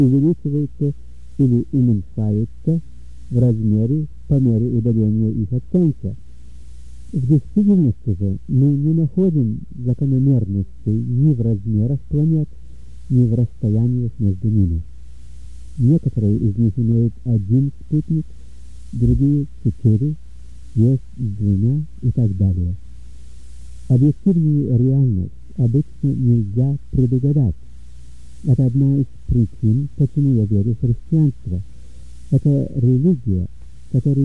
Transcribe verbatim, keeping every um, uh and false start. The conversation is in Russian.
увеличиваются или уменьшаются в размере по мере удаления их от Солнца. В действительности же мы не находим закономерностей ни в размерах планет, ни в расстояниях между ними. Некоторые из них имеют один спутник, другие — четыре, есть с двумя и так далее. Объективную реальность обычно нельзя предугадать. Это одна из причин, почему я верю в христианство. Это религия, которая